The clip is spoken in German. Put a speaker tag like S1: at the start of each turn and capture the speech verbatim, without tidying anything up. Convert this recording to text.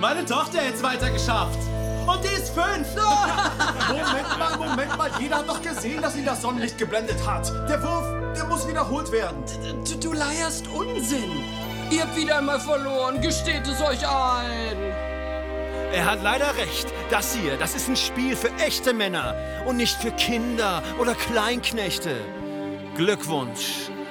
S1: Meine Tochter hätte es weiter geschafft. Und die ist fünf.
S2: Moment mal, Moment mal. Jeder hat doch gesehen, dass ihn das Sonnenlicht geblendet hat. Der Wurf, der muss wiederholt werden.
S3: Du, du leierst Unsinn. Ihr habt wieder einmal verloren. Gesteht es euch ein.
S4: Er hat leider recht. Das hier, das ist ein Spiel für echte Männer und nicht für Kinder oder Kleinknechte. Glückwunsch.